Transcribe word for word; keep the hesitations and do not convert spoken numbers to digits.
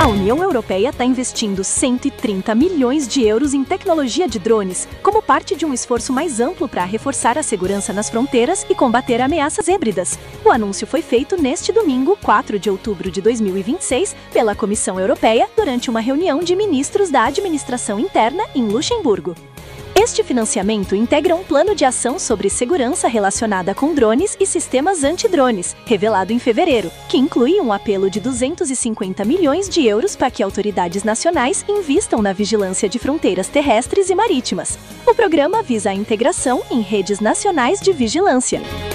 A União Europeia está investindo cento e trinta milhões de euros em tecnologia de drones, como parte de um esforço mais amplo para reforçar a segurança nas fronteiras e combater ameaças híbridas. O anúncio foi feito neste domingo, quatro de outubro de dois mil e vinte e seis, pela Comissão Europeia durante uma reunião de ministros da Administração Interna em Luxemburgo. Este financiamento integra um plano de ação sobre segurança relacionada com drones e sistemas antidrones, revelado em fevereiro, que inclui um apelo de duzentos e cinquenta milhões de euros para que autoridades nacionais invistam na vigilância de fronteiras terrestres e marítimas. O programa visa a integração em redes nacionais de vigilância.